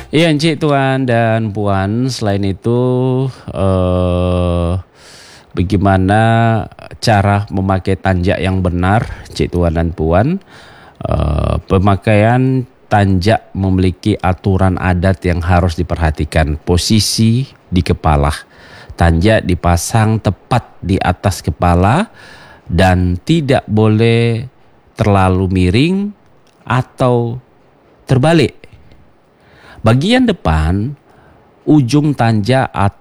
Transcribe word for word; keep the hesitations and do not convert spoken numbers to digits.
Iya, Encik, Tuan dan Puan. Selain itu, eh, bagaimana cara memakai tanjak yang benar, Encik, Tuan dan Puan? Eh, pemakaian tanjak memiliki aturan adat yang harus diperhatikan. Posisi di kepala. Tanjak dipasang tepat di atas kepala dan tidak boleh terlalu miring atau terbalik. Bagian depan, ujung tanjak